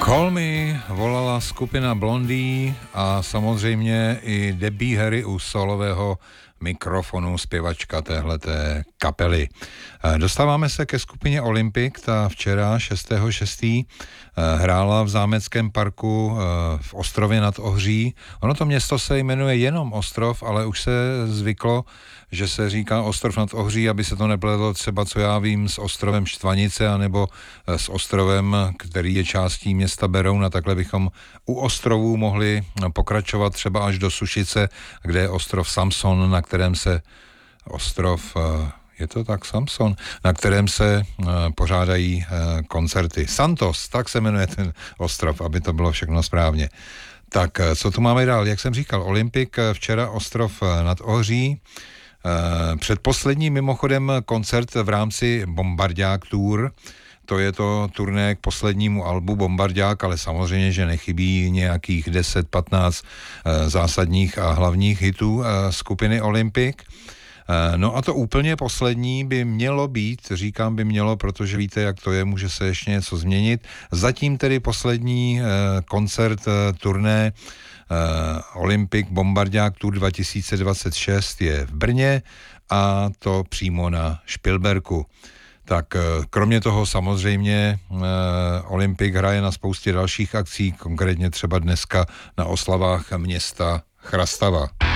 Call Me volala skupina Blondie a samozřejmě i Debbie Harry u solového mikrofonu zpěvačka téhleté kapely. Dostáváme se ke skupině Olympic, ta včera 6.6. hrála v Zámeckém parku v Ostrově nad Ohří. Ono to město se jmenuje jenom Ostrov, ale už se zvyklo, že se říká Ostrov nad Ohří, aby se to nepletlo třeba, co já vím, s ostrovem Štvanice, anebo s ostrovem, který je částí města Beroun, a takhle bychom u ostrovů mohli pokračovat třeba až do Sušice, kde je ostrov Samson, na kterém se je to tak Samson, na kterém se pořádají koncerty. Santos, tak se jmenuje ten ostrov, aby to bylo všechno správně. Tak, co tu máme dál? Jak jsem říkal, Olympic, včera Ostrov nad Ohří. Předposlední mimochodem koncert v rámci Bombardák Tour, to je to turné k poslednímu albu Bombardák, ale samozřejmě, že nechybí nějakých 10-15 zásadních a hlavních hitů skupiny Olympic. No a to úplně poslední by mělo být, říkám by mělo, protože víte, jak to je, může se ještě něco změnit. Zatím tedy poslední koncert turné Olympic Bombardák Tour 2026 je v Brně, a to přímo na Špilberku. Tak kromě toho samozřejmě Olympic hraje na spoustě dalších akcí, konkrétně třeba dneska na oslavách města Chrastava.